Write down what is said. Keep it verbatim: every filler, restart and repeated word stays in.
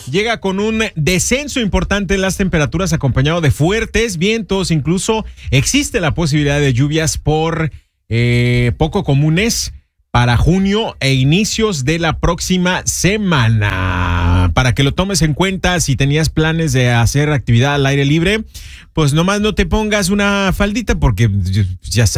llega con un descenso importante en las temperaturas acompañado de fuertes vientos. Incluso existe la posibilidad de lluvias por eh, poco comunes para junio e inicios de la próxima semana. Para que lo tomes en cuenta, si tenías planes de hacer actividad al aire libre, pues nomás no te pongas una faldita porque ya sabes.